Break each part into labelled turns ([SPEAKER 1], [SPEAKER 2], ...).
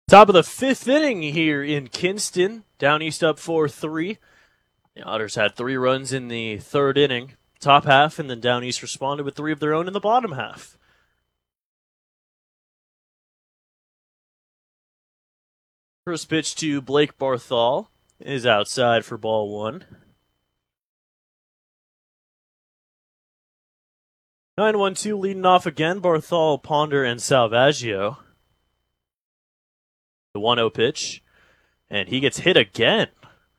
[SPEAKER 1] Top of the fifth inning here in Kinston. Down East up 4-3. The Otters had 3 runs in the third inning, top half, and then Down East responded with 3 of their own in the bottom half. First pitch to Blake Barthol is outside for ball 1. 9-1-2 leading off again, Barthol, Ponder, and Salvaggio. The 1-0 pitch, and he gets hit again.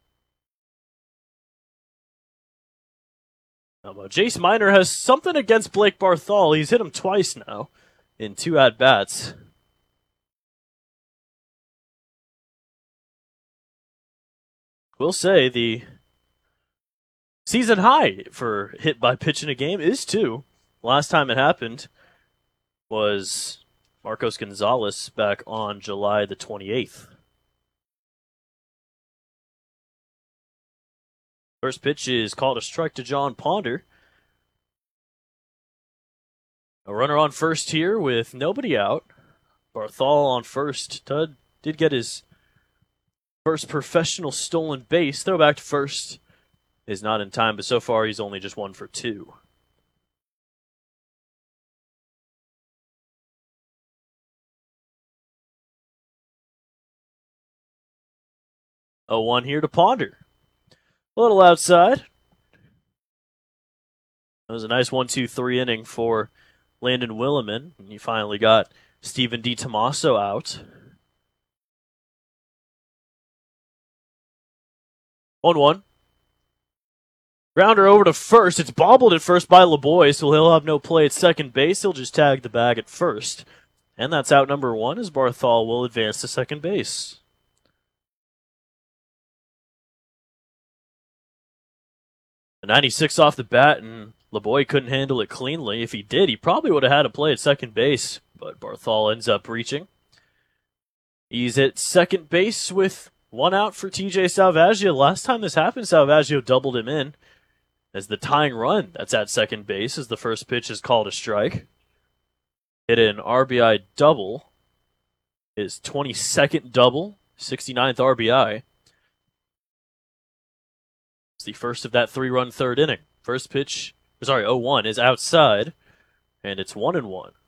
[SPEAKER 1] Jace Miner has something against Blake Barthol. He's hit him twice now in 2 at-bats. We'll say the season high for hit by pitch in a game is 2. Last time it happened was Marcos Gonzalez back on July the 28th. First pitch is called a strike to John Ponder. A runner on first here with nobody out. Barthol on first. Tud did get his first professional stolen base. Throw back to first is not in time, but so far he's only just 1 for 2. A 1 here to Ponder. A little outside. That was a nice 1-2-3 inning for Landon Willeman. And you finally got Steven DiTomaso out. 1-1. Grounder over to first. It's bobbled at first by LeBoy, so he'll have no play at second base. He'll just tag the bag at first. And that's out number 1 as Barthol will advance to second base. A 96 off the bat, and LeBoy couldn't handle it cleanly. If he did, he probably would have had a play at second base, but Barthol ends up reaching. He's at second base with 1 out for TJ Salvaggio. Last time this happened, Salvaggio doubled him in as the tying run that's at second base as the first pitch is called a strike. Hit an RBI double. His 22nd double, 69th RBI. It's the first of that 3-run third inning. First pitch, 0-1 is outside, and it's 1-1.